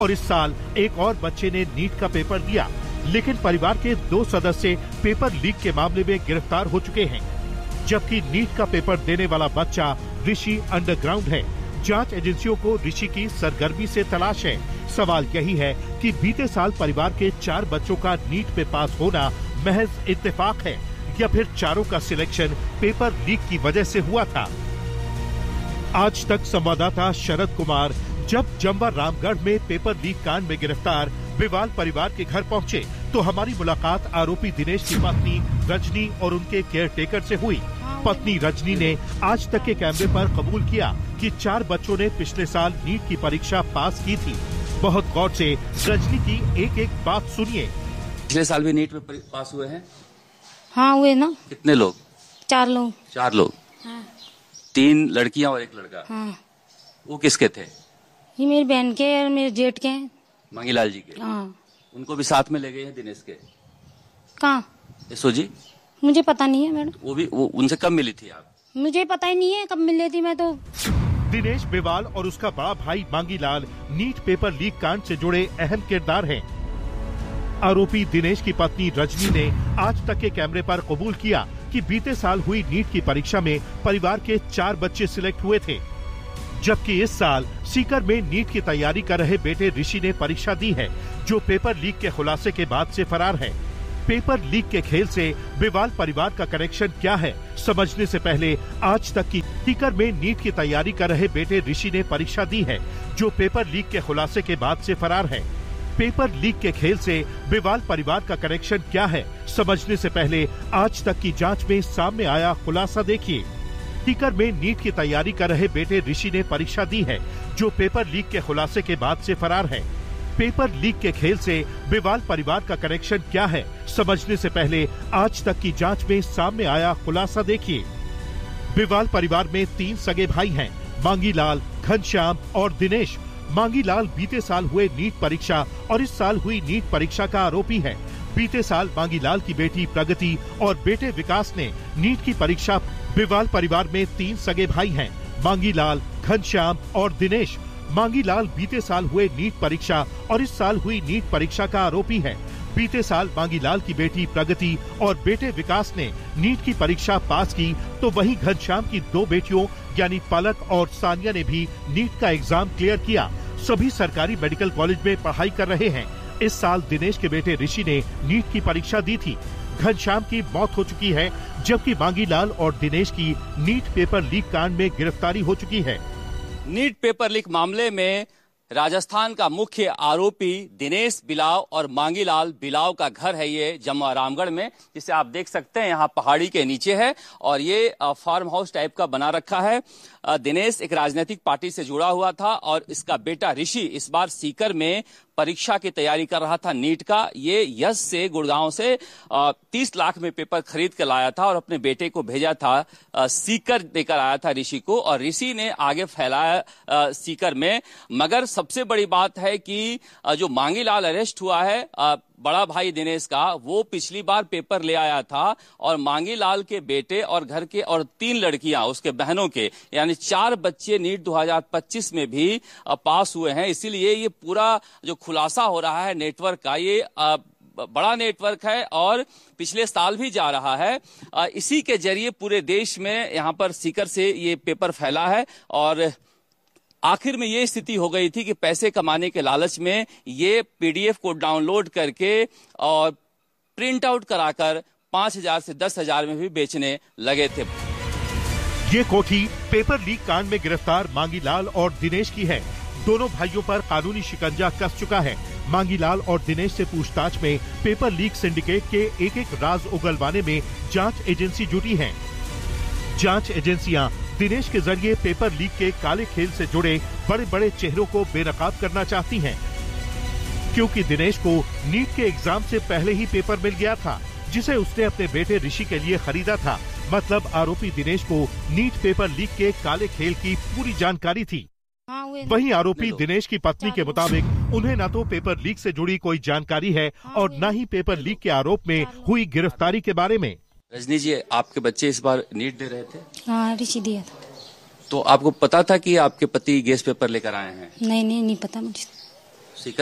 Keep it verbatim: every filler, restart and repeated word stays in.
और इस साल एक और बच्चे ने नीट का पेपर दिया, लेकिन परिवार के दो सदस्य पेपर लीक के मामले में गिरफ्तार हो चुके हैं, जबकि नीट का पेपर देने वाला बच्चा ऋषि अंडरग्राउंड है। जांच एजेंसियों को ऋषि की सरगर्मी से तलाश है। सवाल यही है कि बीते साल परिवार के चार बच्चों का नीट पे पास होना महज इत्तेफाक है या फिर चारों का सिलेक्शन पेपर लीक की वजह से हुआ था। आज तक संवाददाता शरद कुमार जब जम्वा रामगढ़ में पेपर लीक कांड में गिरफ्तार बिवाल परिवार के घर पहुंचे तो हमारी मुलाकात आरोपी दिनेश की पत्नी रजनी और उनके केयरटेकर से हुई। पत्नी रजनी ने आज तक के कैमरे पर कबूल किया कि चार बच्चों ने पिछले साल नीट की परीक्षा पास की थी। बहुत गौर से रजनी की एक एक बात सुनिए। पिछले साल भी नीट में पास हुए हैं? हाँ हुए ना। कितने लोग? चार लोग। चार लोग? हाँ। तीन लड़कियां और एक लड़का? हाँ। वो किसके थे? ये मेरी बहन के और मेरे जेठ के हैं। मांगीलाल जी के? हाँ। उनको भी साथ में ले गए हैं दिनेश के? कहाँ? यशो जी? मुझे पता नहीं है मैडम। वो भी वो उनसे कब मिली थी आप? मुझे पता ही नहीं है कब मिली थी मैं तो। दिनेश बिवाल और उसका बड़ा भाई मांगीलाल नीट पेपर लीक कांड से जुड़े अहम किरदार हैं। आरोपी दिनेश की पत्नी रजनी ने आज तक के कैमरे पर कबूल किया कि बीते साल हुई नीट की परीक्षा में परिवार के चार बच्चे सिलेक्ट हुए थे, जबकि इस साल सीकर में नीट की तैयारी कर रहे बेटे ऋषि ने परीक्षा दी है, जो पेपर लीक के खुलासे के बाद से फरार है। पेपर लीक के खेल से बिवाल परिवार का कनेक्शन क्या है, समझने से पहले आज तक की सीकर में नीट की तैयारी कर रहे बेटे ऋषि ने परीक्षा दी है, जो पेपर लीक के खुलासे के बाद से फरार है। पेपर लीक के खेल से बिवाल परिवार का कनेक्शन क्या है, समझने से पहले आज तक की जांच में सामने आया खुलासा देखिए। सीकर में नीट की तैयारी कर रहे बेटे ऋषि ने परीक्षा दी है, जो पेपर लीक के खुलासे के बाद से फरार है। पेपर लीक के खेल से बिवाल परिवार का कनेक्शन क्या है, समझने से पहले आज तक की जांच में सामने आया खुलासा देखिए। बिवाल परिवार में तीन सगे भाई हैं, मांगीलाल, घनश्याम और दिनेश। मांगीलाल बीते साल हुए नीट परीक्षा और इस साल हुई नीट परीक्षा का आरोपी है। बीते साल मांगीलाल की बेटी प्रगति और बेटे विकास ने नीट की परीक्षा। बिवाल परिवार में तीन सगे भाई हैं, मांगीलाल, घनश्याम और दिनेश। मांगीलाल बीते साल हुए नीट परीक्षा और इस साल हुई नीट परीक्षा का आरोपी है। बीते साल मांगीलाल की बेटी प्रगति और बेटे विकास ने नीट की परीक्षा पास की, तो वहीं घनश्याम की दो बेटियों यानी पलक और सानिया ने भी नीट का एग्जाम क्लियर किया। सभी सरकारी मेडिकल कॉलेज में पढ़ाई कर रहे हैं। इस साल दिनेश के बेटे ऋषि ने नीट की परीक्षा दी थी। घनश्याम की मौत हो चुकी है, जबकि मांगीलाल और दिनेश की नीट पेपर लीक कांड में गिरफ्तारी हो चुकी है। नीट पेपर लीक मामले में राजस्थान का मुख्य आरोपी दिनेश बिलाव और मांगीलाल बिलाव का घर है ये जम्वा रामगढ़ में, जिसे आप देख सकते हैं यहाँ पहाड़ी के नीचे है और ये फार्म हाउस टाइप का बना रखा है। दिनेश एक राजनीतिक पार्टी से जुड़ा हुआ था और इसका बेटा ऋषि इस बार सीकर में परीक्षा की तैयारी कर रहा था नीट का। ये यश से गुड़गांव से तीस लाख में पेपर खरीद कर लाया था और अपने बेटे को भेजा था सीकर देकर आया था ऋषि को, और ऋषि ने आगे फैलाया सीकर में। मगर सबसे बड़ी बात है कि जो मांगीलाल अरेस्ट हुआ है बड़ा भाई दिनेश का, वो पिछली बार पेपर ले आया था और मांगीलाल के बेटे और घर के और तीन लड़कियां उसके बहनों के यानी चार बच्चे नीट दो हज़ार पच्चीस में भी पास हुए हैं। इसीलिए ये पूरा जो खुलासा हो रहा है नेटवर्क का, ये बड़ा नेटवर्क है और पिछले साल भी जा रहा है। इसी के जरिए पूरे देश में यहाँ पर सीकर से ये पेपर फैला है और आखिर में ये स्थिति हो गई थी कि पैसे कमाने के लालच में ये पीडीएफ को डाउनलोड करके और प्रिंट आउट कराकर पांच हजार से दस हजार में भी बेचने लगे थे। ये कोठी पेपर लीक कांड में गिरफ्तार मांगीलाल और दिनेश की है। दोनों भाइयों पर कानूनी शिकंजा कस चुका है। मांगीलाल और दिनेश से पूछताछ में पेपर लीक सिंडिकेट के एक एक राज उगलवाने में जांच एजेंसी जुटी है। जांच एजेंसियां दिनेश के जरिए पेपर लीक के काले खेल से जुड़े बड़े बड़े चेहरों को बेनकाब करना चाहती हैं, क्योंकि दिनेश को नीट के एग्जाम से पहले ही पेपर मिल गया था, जिसे उसने अपने बेटे ऋषि के लिए खरीदा था। मतलब आरोपी दिनेश को नीट पेपर लीक के काले खेल की पूरी जानकारी थी। वहीं आरोपी दिनेश की पत्नी के मुताबिक उन्हें न तो पेपर लीक से जुड़ी कोई जानकारी है और न ही पेपर लीक के आरोप में हुई गिरफ्तारी के बारे में। रजनी जी, आपके बच्चे इस बार नीट दे रहे थे? हाँ, ऋषि दिया था। तो आपको पता था कि आपके पति गेस्ट पेपर लेकर आए हैं? नहीं नहीं नहीं पता मुझे।